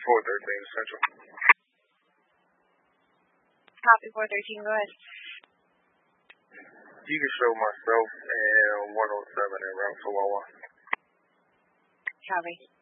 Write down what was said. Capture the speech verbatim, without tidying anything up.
four thirteen Central. Copy four thirteen, go ahead. You can show myself and one oh seven and Route two one one. Copy.